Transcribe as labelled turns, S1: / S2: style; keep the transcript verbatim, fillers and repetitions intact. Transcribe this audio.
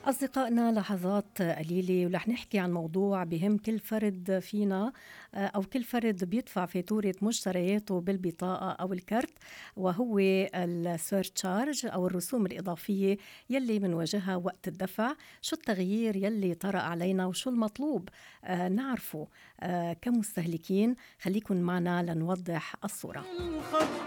S1: أصدقائنا لحظات قليلة ورح نحكي عن موضوع بهم كل فرد فينا، آه، أو كل فرد بيدفع فاتورة مشترياته بالبطاقة أو الكرت، وهو السيرتشارج أو الرسوم الإضافية يلي منواجهها وقت الدفع. شو التغيير يلي طرأ علينا وشو المطلوب آه، نعرفه آه، كمستهلكين؟ خليكن معنا لنوضح الصورة.